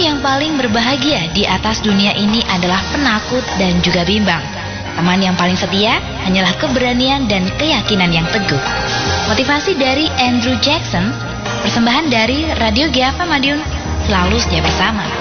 yang paling berbahagia di atas dunia ini adalah penakut dan juga bimbang. Teman yang paling setia hanyalah keberanian dan keyakinan yang teguh. Motivasi dari Andrew Jackson, persembahan dari Radio Giafa Madiun, selalu setia bersama.